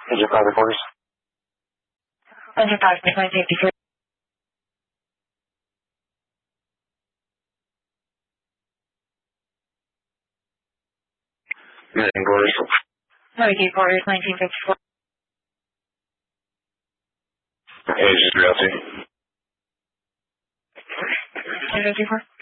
Engine 5 reporters. Engine 5, midnight safety for Midnight quarters. Medicaid quarters, 1954. Hey, just realty. 1954.